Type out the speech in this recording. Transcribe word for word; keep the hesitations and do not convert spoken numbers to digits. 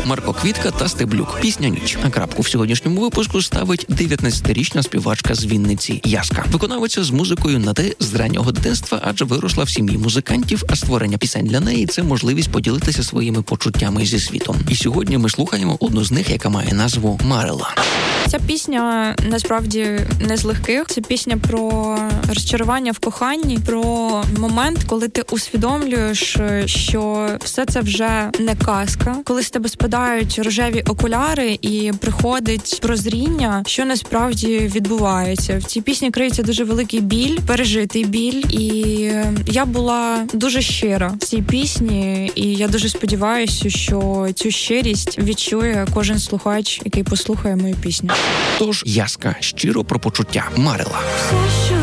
Марко Квітка та Стеблюк. Пісня «Ніч». А крапку в сьогоднішньому випуску ставить дев'ятнадцятирічна співачка з Вінниці Яска. Виконавиця з музикою на «ти» з раннього дитинства, адже виросла в сім'ї музикантів, а створення пісень для неї – це можливість поділитися своїми почуттями зі світом. І сьогодні ми слухаємо одну з них, яка має назву «Марила». Ця пісня насправді не з легких. Це пісня про розчарування в коханні, про момент, коли ти усвідомлюєш, що все це вже не казка, коли з тебе спадають рожеві окуляри і приходить прозріння, що насправді відбувається. В цій пісні криється дуже великий біль, пережитий біль, і я була дуже щира в цій пісні, і я дуже сподіваюся, що цю щирість відчує кожен слухач, який послухає мою пісню. Тож Яска щиро про почуття «Марила».